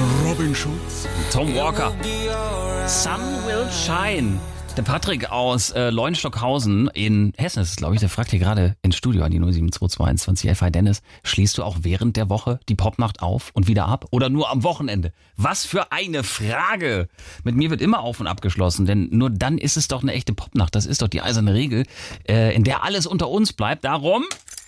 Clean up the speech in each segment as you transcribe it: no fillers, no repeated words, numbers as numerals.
Robin Schulz, Tom Walker, Sun Will Shine. Der Patrick aus Leuenstockhausen in Hessen ist es, glaube ich, der fragt hier gerade ins Studio an die 07221 Hi Dennis, schließt du auch während der Woche die Popnacht auf und wieder ab oder nur am Wochenende? Was für eine Frage! Mit mir wird immer auf und abgeschlossen, denn nur dann ist es doch eine echte Popnacht. Das ist doch die eiserne Regel, in der alles unter uns bleibt. Darum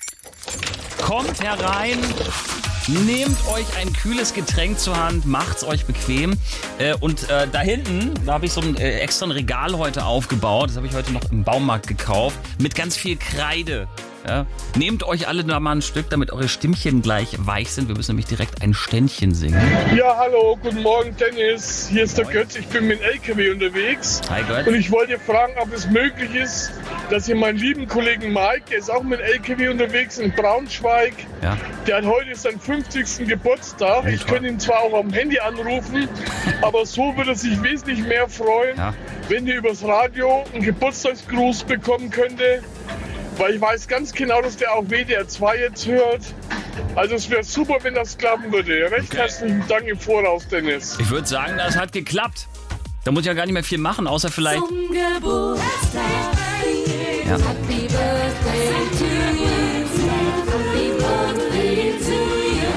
kommt herein. Nehmt euch ein kühles Getränk zur Hand, macht's euch bequem. Und da hinten, da habe ich so ein extra ein Regal heute aufgebaut. Das habe ich heute noch im Baumarkt gekauft. Mit ganz viel Kreide. Ja. Nehmt euch alle da mal ein Stück, damit eure Stimmchen gleich weich sind. Wir müssen nämlich direkt ein Ständchen singen. Ja, hallo, guten Morgen Dennis. Hier ist der Götz. Ich bin mit dem LKW unterwegs. Hi Götz. Und ich wollte fragen, ob es möglich ist, dass ihr meinen lieben Kollegen Mike, der ist auch mit dem LKW unterwegs in Braunschweig. Ja. Der hat heute seinen 50. Geburtstag. Ich könnte ihn zwar auch am Handy anrufen, aber so würde er sich wesentlich mehr freuen, wenn ihr übers Radio einen Geburtstagsgruß bekommen könnte. Weil ich weiß ganz genau, dass der auch WDR 2 jetzt hört. Also es wäre super, wenn das klappen würde. Recht herzlichen Dank im Voraus, Dennis. Ich würde sagen, das hat geklappt. Da muss ich ja gar nicht mehr viel machen, außer vielleicht... Zum Geburtstag. Ja. Happy Birthday to you. Happy Birthday to you.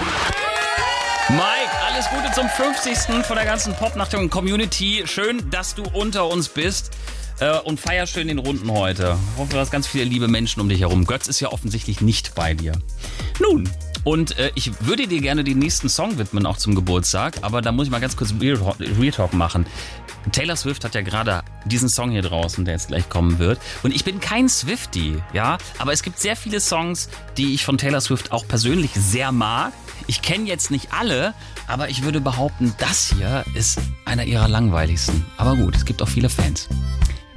Mike, alles Gute zum 50. von der ganzen Popnacht und Community. Schön, dass du unter uns bist. Und feier schön den Runden heute. Ich hoffe, du hast ganz viele liebe Menschen um dich herum. Götz ist ja offensichtlich nicht bei dir. Nun, und ich würde dir gerne den nächsten Song widmen, auch zum Geburtstag. Aber da muss ich mal ganz kurz Real Talk machen. Taylor Swift hat ja gerade diesen Song hier draußen, der jetzt gleich kommen wird. Und ich bin kein Swiftie, ja. Aber es gibt sehr viele Songs, die ich von Taylor Swift auch persönlich sehr mag. Ich kenne jetzt nicht alle, aber ich würde behaupten, das hier ist einer ihrer langweiligsten. Aber gut, es gibt auch viele Fans.